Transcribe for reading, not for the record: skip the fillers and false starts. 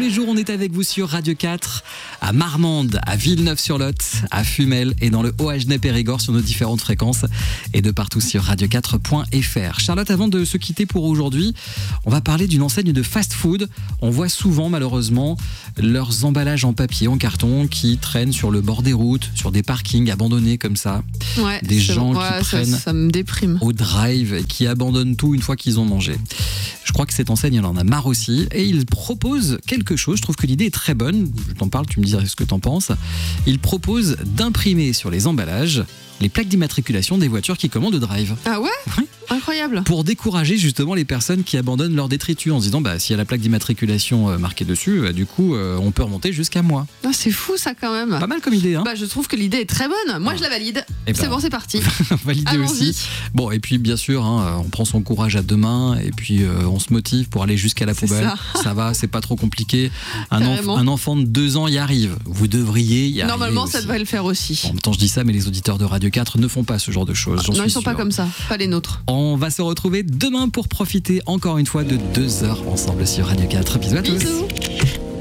les jours, on est avec vous sur Radio 4, à Marmande, à Villeneuve-sur-Lot, à Fumel et dans le Haut-Agenais-Périgord sur nos différentes fréquences et de partout sur radio4.fr. Charlotte, avant de se quitter pour aujourd'hui, on va parler d'une enseigne de fast-food. On voit souvent, malheureusement, leurs emballages en papier, en carton, qui traînent sur le bord des routes, sur des parkings abandonnés comme ça. Ouais, des gens qui prennent ça me déprime. au drive et qui abandonnent tout une fois qu'ils ont mangé. Je crois que cette enseigne, elle en a marre aussi. Et il propose quelque chose. Je trouve que l'idée est très bonne. Je t'en parle, tu me diras ce que t'en penses. Il propose d'imprimer sur les emballages les plaques d'immatriculation des voitures qui commandent au drive. Ah ouais ? Oui. Incroyable. Pour décourager justement les personnes qui abandonnent leur détritus en se disant s'il y a la plaque d'immatriculation marquée dessus, du coup on peut remonter jusqu'à moi. Ah, c'est fou ça quand même. Pas mal comme idée, hein. Je trouve que l'idée est très bonne. Moi je la valide. Et C'est bon, c'est parti. Validé Allons-y. aussi. Bon, et puis bien sûr, on prend son courage à deux mains et puis on se motive pour aller jusqu'à la C'est poubelle. ça. Va, c'est pas trop compliqué. Carrément. Un enfant de 2 ans y arrive. Vous devriez y arriver. Normalement aussi. ça devrait le faire aussi. En même temps, je dis ça, mais les auditeurs de Radio 4 ne font pas ce genre de choses. Non, ils sont pas comme ça. Pas les nôtres. On va se retrouver demain pour profiter encore une fois de 2 heures ensemble sur Radio 4. Bisous à tous. Bisous.